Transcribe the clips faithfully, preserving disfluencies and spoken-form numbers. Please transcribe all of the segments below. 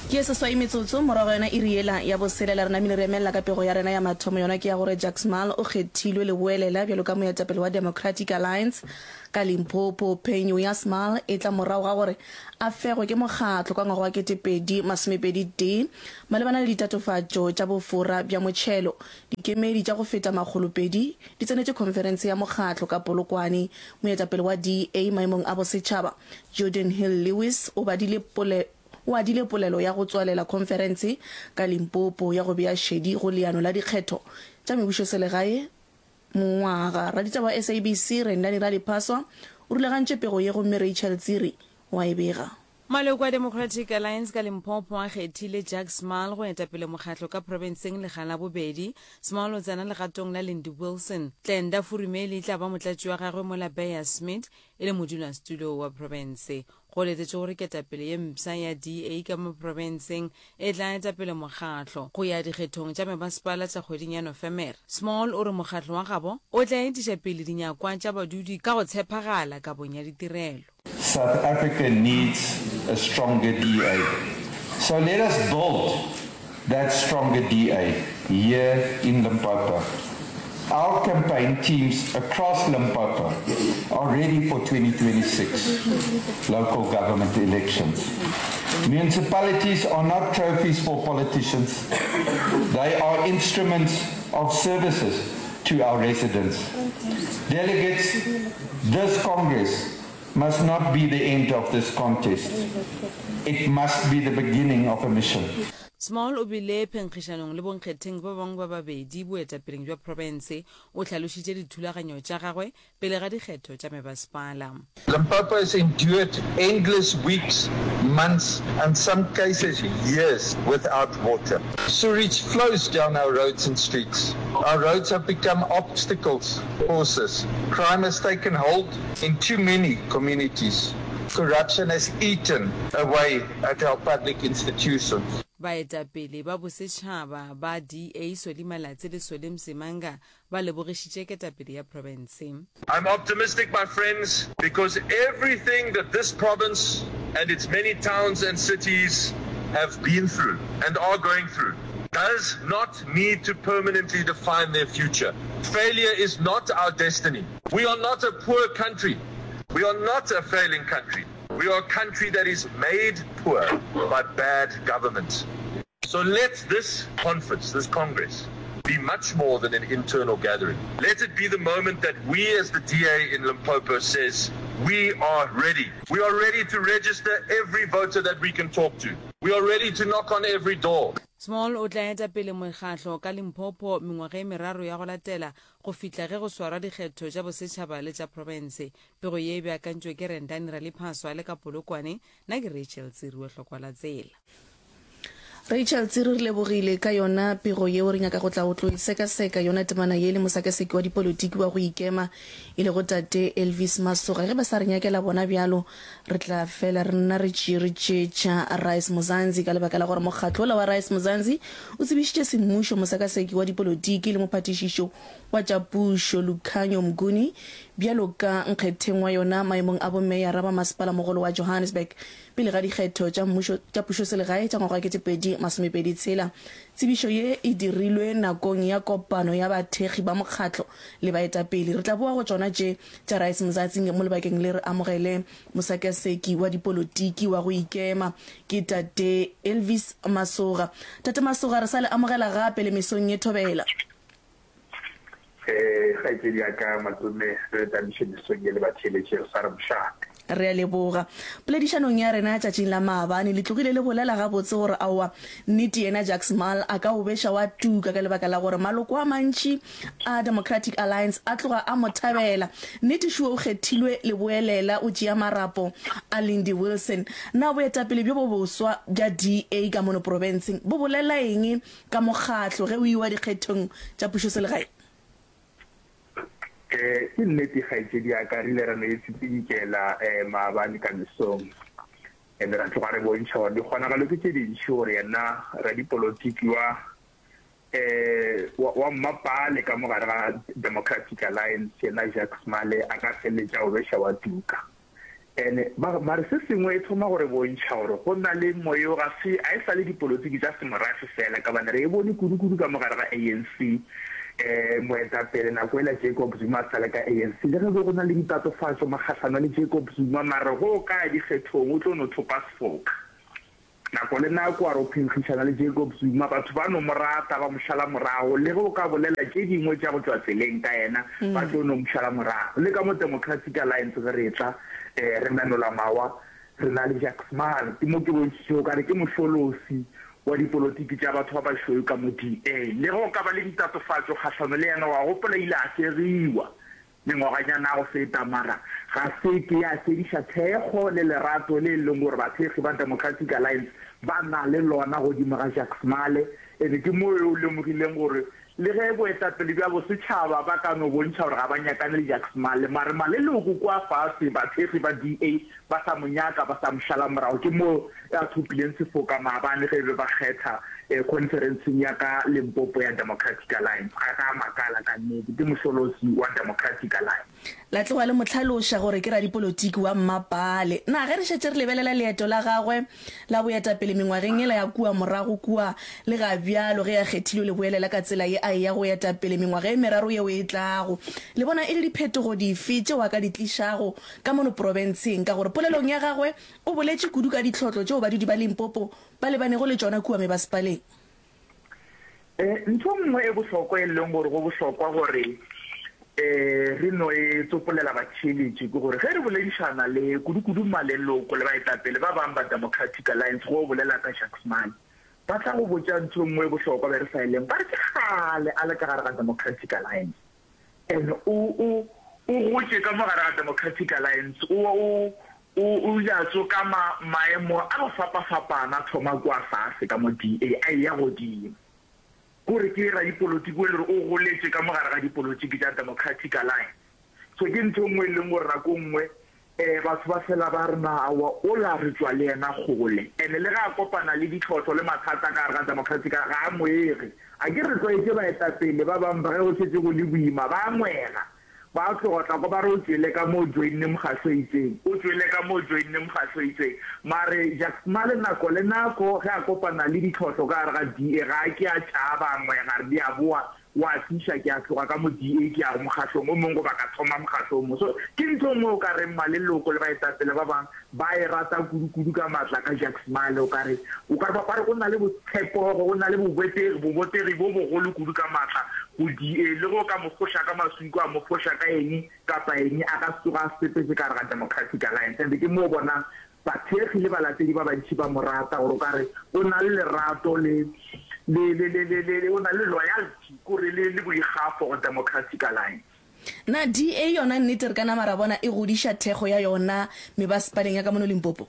Ke se swa imetsotso morago yona e riela ya boselela rena mile re emella ka pego ya rena ya mathomo yona ke ya gore Jack Small o kgethilwe le boelela bjalo ka moetapele wa Democratic Alliance ka Limpopo. Phenyo ya Small e tla morago ga gore a fegwe ke mokgatlo ka ngwaga wa ketepedi masomepedi d malebana le ditatofatšo tša bofora bja motšhelo. Dikemedi tša go feta magolopedi di tsenetše conference ya mokgatlo ka Polokwane. Moetapele wa D A maemong a bosetšhaba Jordan Hill Lewis o badile pole o adile polelo ya go tswalela conference ka Limpopo ya go bea šedi go leano la dikgetho tša mebušo selegae mongwaga. Raditaba wa S A B C Rendani Ralipaswa o rulagantše pego ye gomme Rachel Tsiri wa e bega. Maloko a Democratic Alliance ka Limpopo a kgethile Jack Small go etapele mokgatlo ka provinceng le gala bobedi. Small o tsena legatong la Lindy Wilson. Tlenda Furumeli tla ba motlatši wa gagwe mo la Bear Smith e le modulasetulo wa province. Go letetse gore ketapele ye mpsa ya D A ka mo provinceng e tla etapele mokgatlo go ya dikgethong tša memasepala tša kgweding ya Nofemere. Small o re mokgatlo wa gabo o tla etiša pele dinyakwa tša badudi ka go tshepagala ka bonya ditirelo. South Africa needs a stronger D A. So let us build that stronger D A here in Limpopo. Our campaign teams across Limpopo are ready for twenty twenty-six local government elections. Municipalities are not trophies for politicians. They are instruments of services to our residents. Delegates, this Congress must not be the end of this contest. It must be the beginning of a mission. Small o bile phenkgishanong le bonkgetheng ba bangwe ba babedi boetapeleng jwa province o tlhalošitše dithulaganyo tša gagwe pele ga dikgetho tša memasepala. Limpopo has endured endless weeks, months, and some cases years without water. Sewage flows down our roads and streets. Our roads have become obstacles courses. Crime has taken hold in too many communities. Corruption has eaten away at our public institutions. Baetapele ba bosetšhaba ba D A Sweli Malatsi le Sweli Msimanga ba lebogišitše ketapele ya province. I'm optimistic, my friends, because everything that this province and its many towns and cities have been through and are going through does not need to permanently define their future. Failure is not our destiny. We are not a poor country. We are not a failing country. We are a country that is made poor by bad government. So let this conference, this Congress, be much more than an internal gathering. Let it be the moment that we as the D A in Limpopo says, we are ready. We are ready to register every voter that we can talk to. We are ready to knock on every door. Small o tla etapele mokgatlo ka Limpopo mengwaga e meraro ya go latela go fitla ge go swara dikgetho tša bosetšhaba le tša province. Pego ye e beakantšwe ke Rendani Ralipaswa le ka Polokwane. Na ke Rachel Tsiri o hlokwa la tsela. Rachel Tsiri re lebogile ka yona pego yeo re nyaka go tla go tlo sekaseka yona temana ye le mosakaseki wa dipolitiki wa go ikema e le go tate Elvis Masoga. Ge ba sa re nyakela bona bjalo re tla fela re nna re tšeretšetša Rice Muzanzi ka lebaka la gore mokgatlo wa Rice Muzanzi o tsebišitše semmušo mosakaseki wa dipolitiki le mophatišišo wa tša pušo Lukhanyo Mguni bjalo ka nkgetheng wa yona maemong a bomeyara ba masepala mogolo wa Johannesburg pele ga dikgetho tša pušo selegae tša ngwaga wa ketepedi masomepedi tshela. Tsebišo ye e dirilwe nakong ya kopano ya bathekgi ba mokgatlo le baetapele. Re tla boa go tšona tše tša Rice Muzanzi mo lebakeng le re amogele mosakaseki wa dipolitiki wa go ikema ke tate Elvis Masoga. Tate Masoga re sa le amogela gape le mesong ye thobela. Eh, ga itse di aka matome re ta mission mesong ye le batheletše sa re mošaka. Re a leboga poledišanong ya rena tšatšing la maabane le tlogile le bolela gabotse gore aowa nnete yena Jack Small a ka obeša wa tuka ka lebaka la gore maloko a mantši a Democratic Alliance a tloga a mothabela. Nnete šuo o kgethilwe le boelela o tšea marapo a Lindy Wilson. Na boetapele bjo bo boswa bja D A ka mono provinceng bo bolela eng ka mokgatlo ge o iwa dikgethong tša pušo selegae? Eh, ke nnete ga itse di aka rile rana e tsipikela eh maabane ka mesong ene ra tloga re bontšha gore di kgonagalo ke tše dintšhi gore yena ra dipolitiki wa eh wa mmapale ka mogare ga Democratic Alliance yena Jack Small a ka feletša o beša wa tuka ene mare se sengwe e thoma gore bontšha gore go nna le moyo ga se a e sa le dipolotiki tsa semorafe fela ka bane re e bone kudu-kudu ka mogare ga A N C um moetapele nako ela Jacob Zuma a sale ka A N C le ge go na le ditatofatso makgatlhano le Jacob Zuma mare go ka ya dikgethong o tlo no thopa sefoka nako le nako a re o phenkgišana le Jacob Zuma batho ba no morata ba mošala morago le go ka bolela tše dingwe tša go tswa tseleng ka ena ba tlo no mošala morago le ka mo Democratic Alliance ge re tla um re nanola mawa re na le Jack Small ke mo ke bontšhitšego ka re ke mohlolosi wa dipolotiki tša batho ba bašweu ka mo D A le go ka ba le ditatofatso kgatlhano le yena wa gopola ile a segiwa mengwaganyana go feta mara ga se ke ya sediša thekgo le lerato le e leng gore bathegi ba Democratic Alliance ba na le lona godimo ga Jack Smale ene ke mo o lemogileng gore le ge boetapele bja bosetšhaba ba ka no bontšha gore ga ba nyakane le Jack Smale mare maleloko kwa fase bathegi ba D A ba sa monyaka ba sa mošala morago ke mo a thopileng sefoka maabane ge be ba kgetha conferenceng ya ka Limpopo ya Democratic Alliance ga ga makala ka nnete ke mohlolosi wa Democratic Alliance la tloga le motlhaloša gore ke ra dipolotiki wa mmapale na ge re šetse re lebelela leeto la gagwe la boetapele mengwageng ela ya kua morago kua le ga bjalo ge ya kgethilwe le boelela ka tsela ye a ya go etapele mengwaga e meraro yeo e tlago le bona e le diphetogo dife tšeo a ka di tlišago ka mono provinceng ka gore polelong ya gagwe o boletše kudu ka ditlhotlo tšeo badudi ba Limpopo ba lebanego le tšona kua mebasepaleng um ntho nngwe e bohlokwa e leng gore go bohlokwa gore um re no e tsopolela batšheletši ke gore ge re boledišana le kudu-kudu maleloko le baetapele ba bang ba Democratic Alliance go bolela ka Jack Smale ba tla go botša ntho nngwe e bohlokwa be re sa eleng ba re ke gale a le ka gare ga Democratic Alliance and o gotše ka mo gare ga Democratic Alliance o o jatso ka maemo a go fapa-fapana thoma kwa fase ka mo D A a ya godimo gore ke ra dipolotiki le o goletše ka mogare ga dipolotiki tša Democratic Alliance so ke ntho nngwe e leng gore nako nngwe um batho ba fela ba re naawa o la re tswa le yena gole and le ga a kopana le ditlhotlho le mathata ka gare ga Democratic ga a moege a ke re tlwaetse baetapele ba bangwe ba ge go tshetse go le boima ba a ngwega ba tlogotla ko ba re o tswele ka mo joinne mokgatlho itseng o tswele ka mo joinne mokgatlho itseng mare Jack Smale nako le nako ge a kopana le ditlhotlho ka gare ga D A ga ke a tšhaba ngwega re di a boa wa tiša ke a tloga ka mo D A ke a go mokgatlhong o mongwe ba ka thoma mokgatlhong mo so ke ntho mo o ka reng maleloko le baetapele ba bang ba e rata kudu-kudu ka matla ka Jack Smale o kare o ka ba re go na le botshepogo go na le bobotegi bobotegi bo bogolo kudu ka matla go D A le go ka mo foša ka maswiko a mo foša ka eng kapa eng a ka tsoga a sepetse ka gare ga Democratic Alliance and ke mo bonang bathegi le balatedi ba bantši ba morata gore o kare o na le lerato le le le le le le o na le loyalty gore le le boigafo go Democratic Alliance na D A yona nnete re ka nama ra bona e godiša thekgo ya yona mebasepaleng ya ka mono Limpopo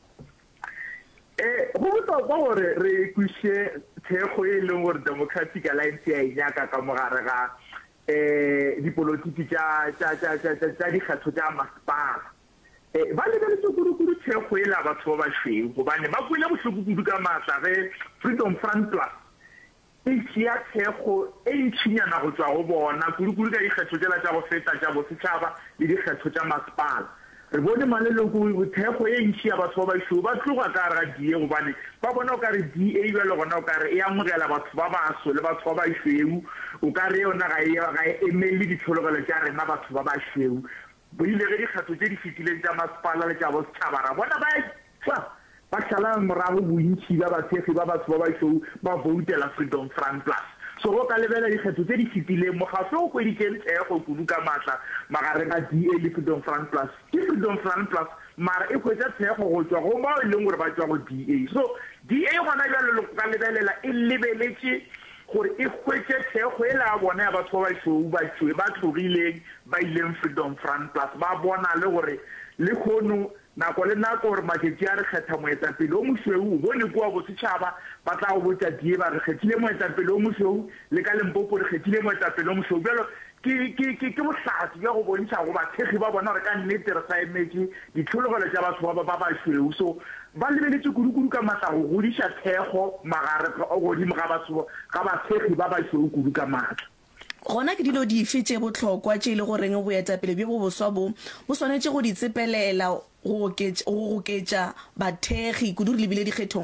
um go botlhokwa gore re kwiše thekgo e leng gore Democratic Alliance ya e nyaka ka mogare ga um dipolotiki tša dikgetho tša masepala um ba lebeletse kudu-kudu thekgo e la batho ba bašweu gobane ba kwele bohloko kudu ka maatla ge Freedom Front Plus e tšea thekgo e ntšhinyana go tswa go bona kudu-kudu ka dikgetho tsela tša go feta tša bosetšhaba le dikgetho tša masepala re bone maleloko thekgo e ntši ya batho ba bašweu ba tloga ka gare ga D A gobane ba bona o ka re D A bjale gona o kare e amogela batho ba baso le batho ba bašweu o ka re yona ga e emele dithologelo tša rena batho ba bašweu bo ile ge dikgetho tše di fetileng tša masepala le tša bosetšhaba ra bona ba tswa ba šala morago bontši ba bathegi ba batho ba bašweu ba voutela Freedom Front Plus so go ka lebela dikgetho tse di fetileng mokgatlho o kgweditše thekgo kudu ka matla magareng ga D A le Freedom Front Plus ke Freedom Front Plus mara e hwetša thekgo go tswa go bao e leng gore ba tswa go D A so D A gona bjalo ka lebelela e lebeletše gore e hwetše thekgo e la bona ya batho ba bašweu bašweu ba tlogileng ba ileng Freedom Front Plus ba bona le gore le kgono nako le nako gore maketši a re kgetha moetapele o mošweu o bone kua bosetšhaba ba tla go botša D A ba re kgethile moetapele o mošweu le ka Limpopo re kgethile moetapele o mošweu bjalo ke bohlatsi bja go bontšha go bathegi ba bona gore ka nnete re sa emetše dithologelo tša batho ba ba bašweu so ba lebeletse kudu-kudu ka matla go godiša thekgo magare godimo ga bathegi ba bašweu kudu ka matla gona ke dilo dife tše bohlokwa tše le goreng boetapele bjo bo boswa bo bo swanetše go di tsepelela go oketša bathegi kudu re lebile dikgethong?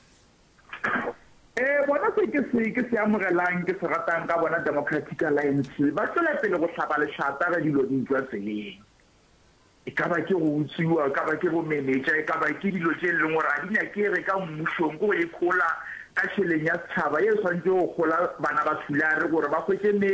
Eh bona se ke se ke se amogelang ke se ratang ka bona Democratic Alliance ba tsela pele go hlaba lešata ga dilo di tswa tseleng. E ka ba ke go utsiwa ka ba ke go manager e ka ba ke dilo tše leng gore a di nyake re ka mmušong go e khola ka tšheleng ya setšhaba ye swantse go khola bana ba thulare gore ba hwetše